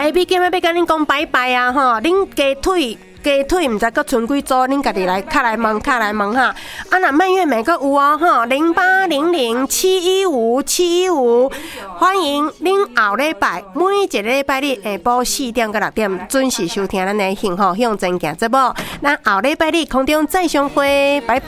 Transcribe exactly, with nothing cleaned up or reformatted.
A B 今日要跟恁讲拜拜啊吼，恁鸡腿。鸡腿毋知阁剩几组，恁家己来卡来问，卡来问哈。啊，若蔓越莓阁有哦吼，零八零零七一五七一五，欢迎恁后礼拜每一个礼拜日下晡四点到六点准时收听咱的幸福向前行节目。咱后礼拜日空中再相会，拜拜。